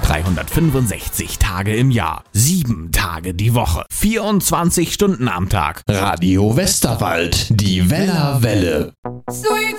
365 Tage im Jahr, 7 Tage die Woche, 24 Stunden am Tag. Radio Westerwald, die Wellerwelle. Sweet